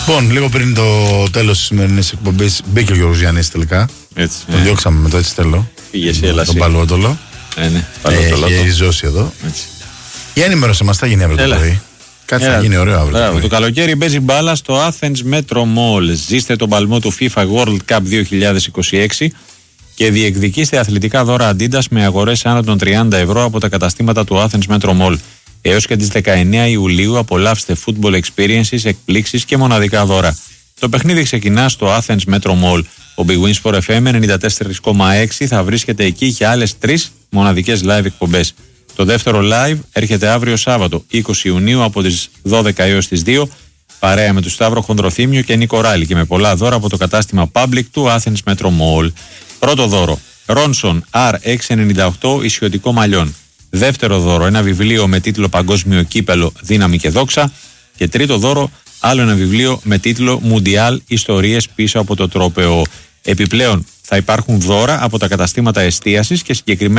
Λοιπόν, λίγο πριν το τέλος της σημερινής εκπομπής μπήκε ο Γιώργος Γιάννης τελικά. Έτσι. Τον διώξαμε με το έτσι θέλω. Πήγε εσύ, έλα. Τον Παλαιότολο. Ναι, Παλαιότολο. Έχει ριζώσει εδώ. Έτσι. Για ενημέρωσε μας, θα γίνει αύριο το πρωί. Κάτι θα γίνει ωραίο αύριο. Μπράβο, το καλοκαίρι παίζει μπάλα στο Athens Metro Mall. Ζήστε τον παλμό του FIFA World Cup 2026 και διεκδικήστε αθλητικά δώρα Adidas με αγορές άνω των 30 ευρώ από τα καταστήματα του Athens Metro Mall. Έως και τις 19 Ιουλίου απολαύστε football experiences, εκπλήξεις και μοναδικά δώρα. Το παιχνίδι ξεκινά στο Athens Metro Mall. Ο Big Win Sport FM 94,6 θα βρίσκεται εκεί για άλλες 3 μοναδικές live εκπομπές. Το δεύτερο live έρχεται αύριο Σάββατο 20 Ιουνίου από τις 12 έως τις 2 παρέα με του Σταύρο Χονδροθύμιο και Νίκο Ράλη και με πολλά δώρα από το κατάστημα Public του Athens Metro Mall. Πρώτο δώρο Ronson R698 ισιωτικό μαλλιών. Δεύτερο δώρο ένα βιβλίο με τίτλο Παγκόσμιο Κύπελο Δύναμη και Δόξα. Και τρίτο δώρο άλλο ένα βιβλίο με τίτλο Μουντιάλ Ιστορίες πίσω από το τρόπαιο. Επιπλέον θα υπάρχουν δώρα από τα καταστήματα εστίασης και συγκεκριμένα